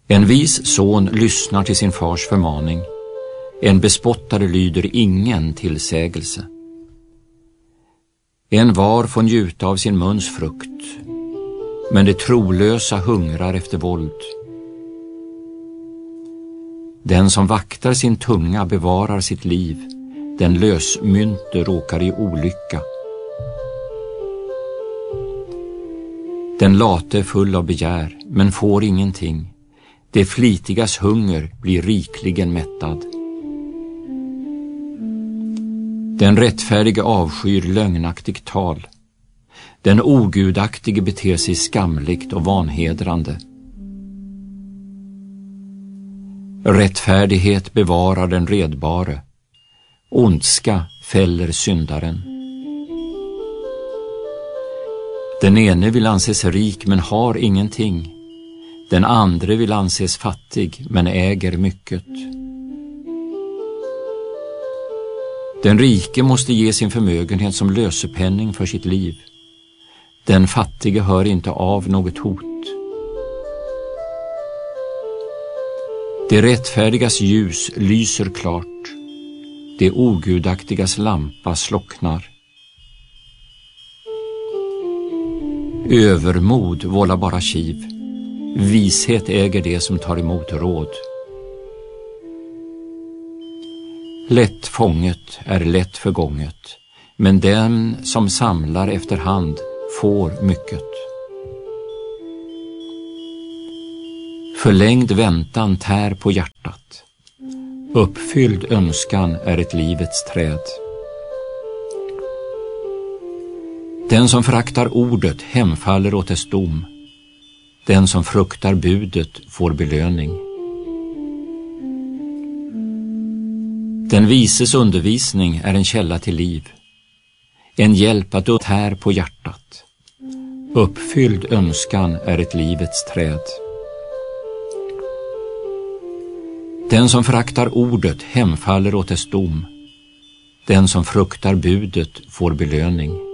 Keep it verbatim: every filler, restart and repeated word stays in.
En vis son lyssnar till sin fars förmaning. En bespottare lyder ingen tillsägelse. En var får njuta av sin muns frukt, men det trolösa hungrar efter våld. Den som vaktar sin tunga bevarar sitt liv, den lösmynte råkar i olycka. Den late är full av begär, men får ingenting. Det flitigas hunger blir rikligen mättad. Den rättfärdige avskyr lögnaktigt tal. Den ogudaktige beter sig skamligt och vanhedrande. Rättfärdighet bevarar den redbare. Ondska fäller syndaren. Den ene vill anses rik men har ingenting. Den andra vill anses fattig men äger mycket. Den rike måste ge sin förmögenhet som lösepenning för sitt liv. Den fattige hör inte av något hot. Det rättfärdigas ljus lyser klart. Det ogudaktigas lampa slocknar. Övermod vållar bara kiv. Vishet äger det som tar emot råd. Lätt fånget är lätt förgånget, men den som samlar efterhand får mycket. Förlängd väntan tär på hjärtat. Uppfylld önskan är ett livets träd. Den som föraktar ordet hemfaller åt dess dom. Den som fruktar budet får belöning. Den vises undervisning är en källa till liv. En hjälp att tär på hjärtat. Uppfylld önskan är ett livets träd. Den som föraktar ordet hemfaller åt dess dom. Den som fruktar budet får belöning.